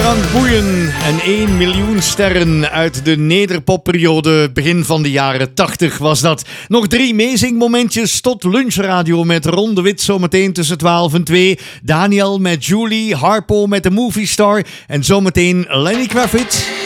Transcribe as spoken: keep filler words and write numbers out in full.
Frank Boeien en één miljoen sterren uit de nederpopperiode begin van de jaren tachtig was dat. Nog drie meezingmomentjes tot lunchradio met Ron de Wit zometeen tussen twaalf en twee. Daniel met Julie, Harpo met de Movie Star en zometeen Lenny Kravitz.